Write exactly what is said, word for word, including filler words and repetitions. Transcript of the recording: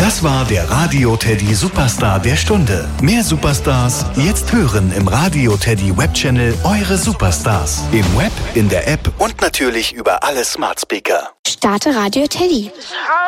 Das war der Radio Teddy Superstar der Stunde. Mehr Superstars jetzt hören im Radio Teddy Webchannel Eure Superstars. Im Web, in der App und natürlich über alle Smart Speaker. Starte Radio Teddy. How